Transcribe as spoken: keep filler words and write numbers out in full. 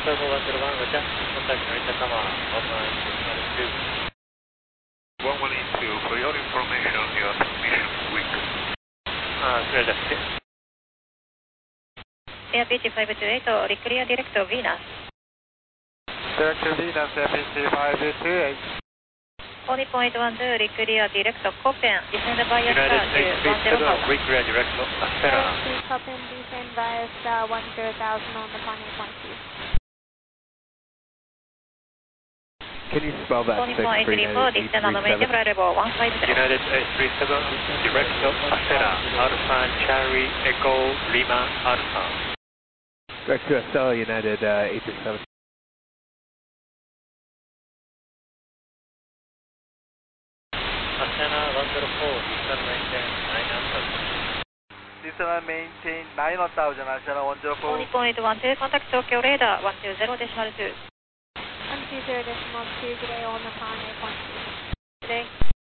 four one zero one, Roger. Contact Narita Tower, one one eight two. one one eight two, for your information, your transmission weak. Ah, clear left. Air P T five two eight, clear direct to Venus. Direct to Venus, Air P T five two eight. forty point one two, clear direct to Copen, descend via United star eight three one zero seven, thousand. we clear direct to Astera. Copen, descend via star one zero thousand on the Connie one two. Can you spell that Tony six point three three four, nine eight descend on the three maintain seven? flight level one five zero. United eight three seven, direct to Astera, Alpha Charlie Echo Lima Alpha. Direct to Estella United uh, eight three seven. Astana one zero four, descend maintain nine Alpha. Descend maintain nine thousand, Astana one zero four. forty point one two, contact Tokyo radar one two zero decimal two. one two zero decimal two, today on the Connie one two. Today.